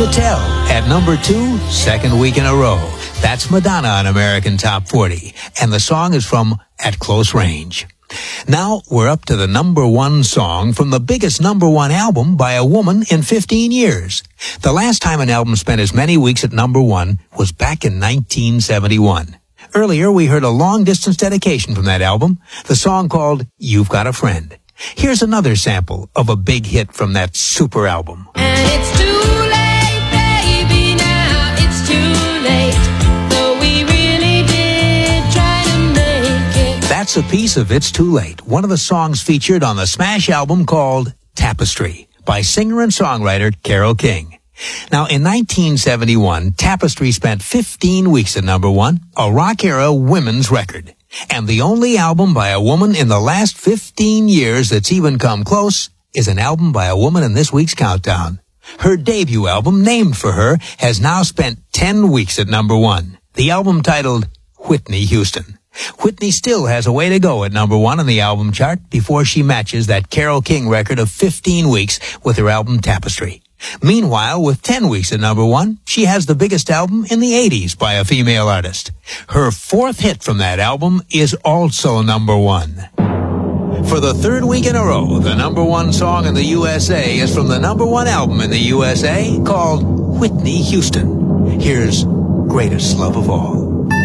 to Tell at number 2, second week in a row. That's Madonna on American Top 40. And the song is from At Close Range. Now we're up to the number 1 song from the biggest number 1 album by a woman in 15 years. The last time an album spent as many weeks at number 1 was back in 1971. Earlier, we heard a long-distance dedication from that album, the song called You've Got a Friend. Here's another sample of a big hit from that super album. And it's too late, baby, now it's too late. Though we really did try to make it. That's a piece of It's Too Late, one of the songs featured on the Smash album called Tapestry by singer and songwriter Carole King. Now, in 1971, Tapestry spent 15 weeks at number 1, a rock-era women's record. And the only album by a woman in the last 15 years that's even come close is an album by a woman in this week's countdown. Her debut album, named for her, has now spent 10 weeks at number 1. The album titled Whitney Houston. Whitney still has a way to go at number 1 on the album chart before she matches that Carole King record of 15 weeks with her album Tapestry. Meanwhile, with 10 weeks at number 1, she has the biggest album in the 80s by a female artist. Her 4th hit from that album is also number 1. For the 3rd week in a row, the number 1 song in the USA is from the number 1 album in the USA called Whitney Houston. Here's Greatest Love of All.